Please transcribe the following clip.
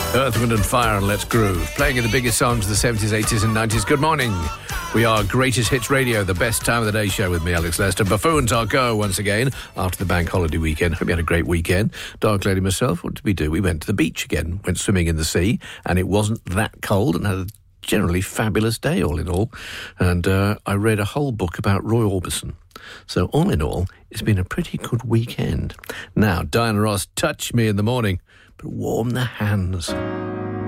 Earth, Wind and Fire and Let's Groove. Playing in the biggest songs of the 70s, 80s and 90s. Good morning. We are Greatest Hits Radio, the best time of the day show with me, Alex Lester. Buffoons are go once again after the bank holiday weekend. Hope you had a great weekend. Dark Lady myself, what did we do? We went to the beach again, went swimming in the sea, and it wasn't that cold and had a generally fabulous day all in all. And I read a whole book about Roy Orbison. So all in all, it's been a pretty good weekend. Now, Diana Ross, touch me in the morning, but warm the hands.